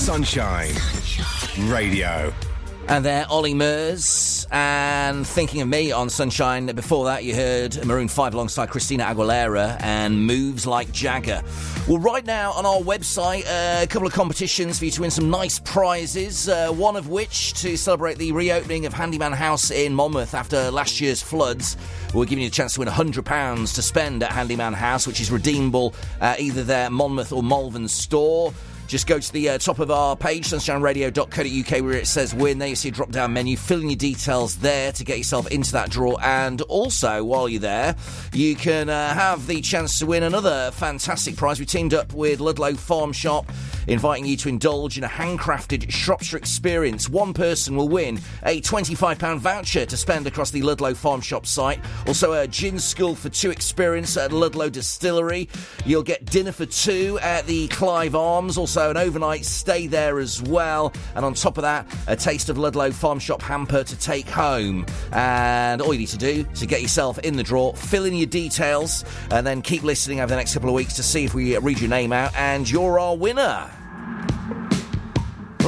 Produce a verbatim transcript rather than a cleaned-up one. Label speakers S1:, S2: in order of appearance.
S1: Sunshine Radio.
S2: And there, Ollie Murs, and Thinking of Me on Sunshine. Before that, you heard Maroon five alongside Christina Aguilera and Moves Like Jagger. Well, right now on our website, uh, a couple of competitions for you to win some nice prizes, uh, one of which to celebrate the reopening of Handyman House in Monmouth after last year's floods. We're giving you a chance to win one hundred pounds to spend at Handyman House, which is redeemable at either their Monmouth or Malvern store. Just go to the uh, top of our page, sunshine radio dot co dot uk, where it says win. There you see a drop-down menu. Fill in your details there to get yourself into that draw. And also, while you're there, you can uh, have the chance to win another fantastic prize. We teamed up with Ludlow Farm Shop, inviting you to indulge in a handcrafted Shropshire experience. One person will win a twenty-five pounds voucher to spend across the Ludlow Farm Shop site. Also, a gin school for two experience at Ludlow Distillery. You'll get dinner for two at the Clive Arms. Also, an overnight stay there as well. And on top of that, a taste of Ludlow Farm Shop hamper to take home. And all you need to do to get yourself in the draw, fill in your details, and then keep listening over the next couple of weeks to see if we read your name out, and you're our winner.